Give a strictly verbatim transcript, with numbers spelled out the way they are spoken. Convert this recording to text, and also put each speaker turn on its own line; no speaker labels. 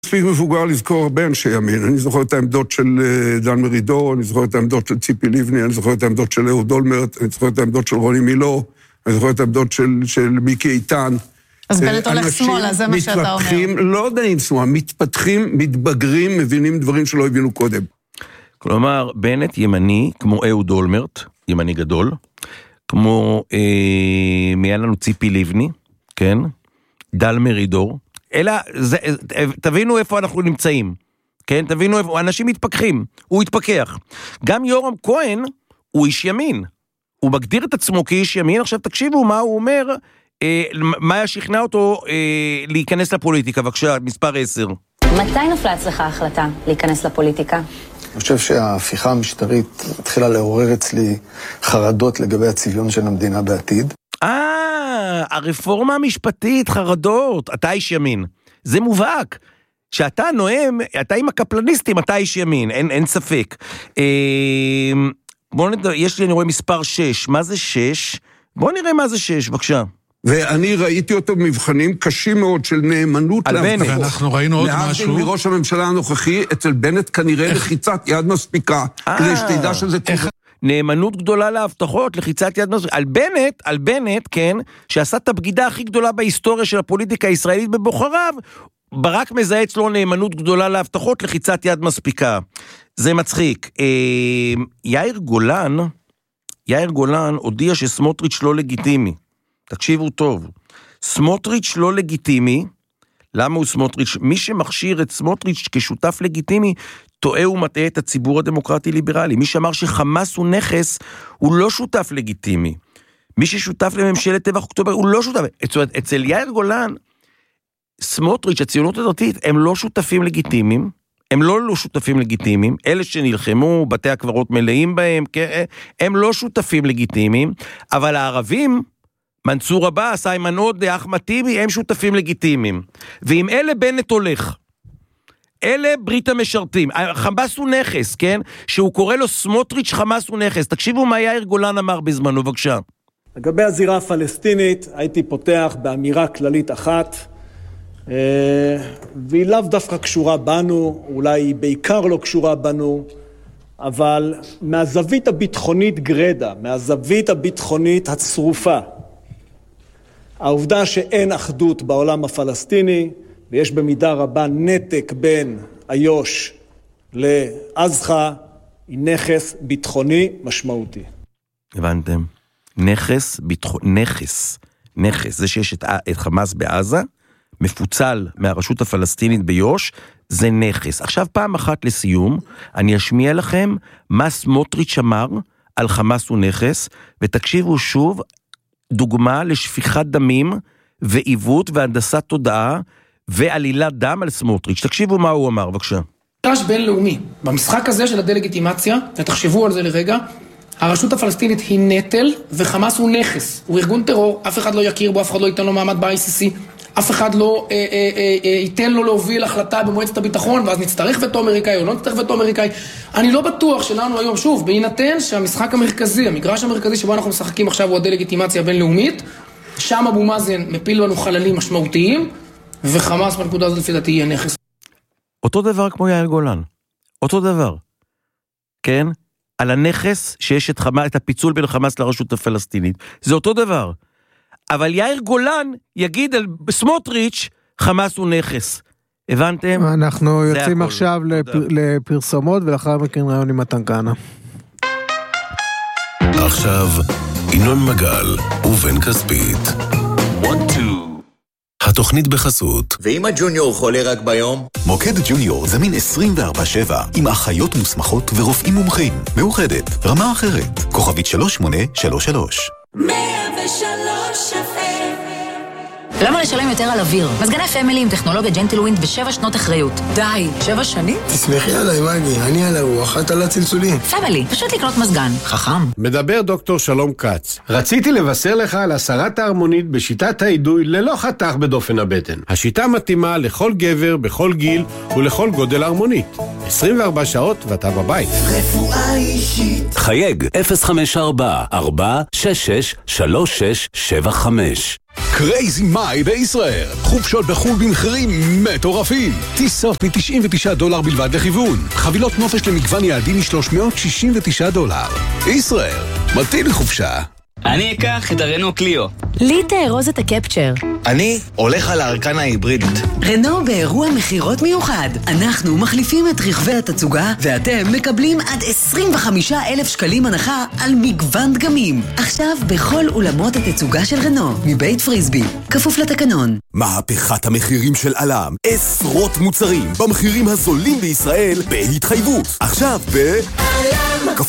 מספיק מבוגר לזכור הרבה אנשי ימין. אני זוכר את העמדות של דן מרידור, אני זוכר את העמדות של ציפי לבני, אני זוכר את העמדות של אהוד אולמרט, אני זוכר את העמדות של רוני מילוא, אני זוכר את העמדות של, של מיקי איתן.
אז בנט הולך שמאלה, זה מה שאתה אומר.
לא יודעים שמאלה, מתפתחים, מתבגרים, מבינים דברים שלא הבינו קודם.
כלומר, בנט ימני, כמו אהוד אולמרט, ימני גדול, כמו, אה, מי היה לנו ציפי לבני, כן? דל מרידור, אלא, זה, תבינו איפה אנחנו נמצאים, כן? תבינו איפה, אנשים מתפכחים, הוא התפכח. גם יורם כהן, הוא איש ימין, הוא מגדיר את עצמו כאיש ימין, עכשיו תקשיבו מה הוא אומר, אה, מה ישכנע אותו אה, להיכנס לפוליטיקה, בבקשה, מספר עשר.
מתי נפלה אצלך ההחלטה להיכנס לפוליטיקה?
אני חושב שההפיכה המשטרית התחילה לעורר אצלי חרדות לגבי הצביון של המדינה בעתיד.
אה, הרפורמה המשפטית, חרדות, אתה איש ימין. זה מובהק. שאתה נואם, אתה עם הקפלניסטים, אתה איש ימין, אין, אין ספק. אה, בואו נדע, יש לי, אני רואה מספר שש. מה זה שש? בואו נראה מה זה שש, בבקשה.
ואני ראיתי אותו במבחנים קשים מאוד של נאמנות
להבטחות.
ואנחנו ראינו עוד משהו.
להבדיל מראש הממשלה הנוכחי, אצל בנט כנראה לחיצת יד מספיקה, כדי שתדע שזה טוב.
נאמנות גדולה להבטחות, לחיצת יד מספיקה. על בנט, על בנט, כן, שעשה את הבגידה הכי גדולה בהיסטוריה של הפוליטיקה הישראלית בבוחריו, ברק מזהה אצלו נאמנות גדולה להבטחות, לחיצת יד מספיקה. זה מצחיק. יאיר גולן, יאיר גולן הודיע שסמוטריץ' לא לגיטימי. תקשיבו טוב, סמוטריץ' לא לגיטימי, למה הוא סמוטריץ'? מי שמכשיר את סמוטריץ' כשותף לגיטימי, טועה ומטעה את הציבור הדמוקרטי-ליברלי. מי שאמר שחמאס הוא נכס, הוא לא שותף לגיטימי. מי ששותף לממשלת טבח אוקטובר, הוא לא שותף. אצל יאיר גולן, סמוטריץ', הציונות הדתית, הם לא שותפים לגיטימיים, הם לא לא שותפים לגיטימיים, אלה שנלחמו, בתי הקברות מלאים בהם, הם לא שותפים לגיטימיים, אבל הערבים, מנסור עבאס, איימן עודה, אחמד טיבי, הם שותפים לגיטימיים. ואם אלה בנט הולך, אלה ברית המשרתים. חמאס הוא נכס, כן? שהוא קורא לו סמוטריץ' חמאס הוא נכס. תקשיבו מה יאיר גולן אמר בזמנו, בבקשה.
לגבי הזירה הפלסטינית, הייתי פותח באמירה כללית אחת, והיא לאו דווקא קשורה בנו, אולי היא בעיקר לא קשורה בנו, אבל מהזווית הביטחונית גרדה, מהזווית הביטחונית הצרופה, העובדה שאין אחדות בעולם הפלסטיני, ויש במידה רבה נתק בין איו"ש לעזחה, היא נכס ביטחוני משמעותי.
הבנתם? נכס, ביטחון, נכס, נכס, זה שיש את, את חמאס בעזה, מפוצל מהרשות הפלסטינית ביו"ש, זה נכס. עכשיו פעם אחת לסיום, אני אשמיע לכם מה סמוטריץ' אמר על חמאס הוא נכס, ותקשיבו שוב, דוגמה לשפיכת דמים ועיוות והנדסת תודעה ועלילת דם על סמוטריץ'. תקשיבו מה הוא אמר, בבקשה.
מגרש בינלאומי, במשחק הזה של הדלגיטימציה, ותחשבו על זה לרגע, הרשות הפלסטינית היא נטל וחמאס הוא נכס, הוא ארגון טרור, אף אחד לא יכיר בו, אף אחד לא ייתן לו מעמד ב-איי סי סי, אף אחד לא אה, אה, אה, אה, ייתן לו להוביל החלטה במועצת הביטחון, ואז נצטרך וטו אמריקאי או לא נצטרך וטו אמריקאי. אני לא בטוח שלנו היום, שוב, בהינתן שהמשחק המרכזי, המגרש המרכזי שבו אנחנו משחקים עכשיו הוא הדלגיטימציה הבינלאומית, שם אבו מאזן מפיל לנו חללים משמעותיים, וחמאס בנקודה הזאת לפי דעתי יהיה נכס.
אותו דבר כמו יאיר גולן. אותו דבר. כן? על הנכס שיש את, חמאס, את הפיצול בין חמאס לרשות הפלסטינית. זה אותו דבר. אבל יאיר גולן יגיד על סמוטריץ' חמאס הוא נכס. הבנתם?
אנחנו יוצאים עכשיו לפר, לפרסומות, ולאחר מכן רעיון עם מתן כהנא.
עכשיו, ינון מגל ובן כספית. התוכנית בחסות.
ואם הג'וניור חולה רק ביום?
מוקד ג'וניור זמין עשרים וארבע שבע עם אחיות מוסמכות ורופאים מומחים. מאוחדת, רמה אחרת. כוכבית שלוש שמונה שלוש שלוש.
מאה ושלוש אף אם.
למה לשלם יותר על אוויר? מזגני פמילי עם טכנולוגיה ג'נטלווינד ושבע שנות אחריות. די, שבע שנים?
תסמכי עליי, מגי, אני על הרוח, את על הצלצולים.
פמילי, פשוט לקנות מזגן. חכם.
מדבר דוקטור שלום כץ. רציתי לבשר לך על הסרת ההרמונית בשיטת האידוי ללא חתך בדופן הבטן. השיטה מתאימה לכל גבר, בכל גיל ולכל גודל הרמונית. עשרים וארבע שעות ואתה בבית.
רפואה אישית.
חייג אפס חמש ארבע ארבע שש שש שלוש שש שבע חמש.
קרייזי מאי בישראל. חופשות בחול במחירים מטורפים. טיסות מ-תשעים ותשעה דולר בלבד לכיוון. חבילות נופש למגוון יעדים מ-שלוש מאות שישים ותשעה דולר. ישראל, מתאים לחופשה.
אני אקח את הרנו קליו.
לי תארוז את הקפצ'ר.
אני הולך על הארקנה ההיברידית.
רנו באירוע מחירות מיוחד. אנחנו מחליפים את רכבי התצוגה, ואתם מקבלים עד עשרים וחמישה אלף שקלים הנחה על מגוון דגמים. עכשיו בכל אולמות התצוגה של רנו, מבית פריסבי. כפוף לתקנון.
מהפכת המחירים של אלם. עשרות מוצרים במחירים הזולים בישראל בהתחייבות. עכשיו ב... אלם. כפוף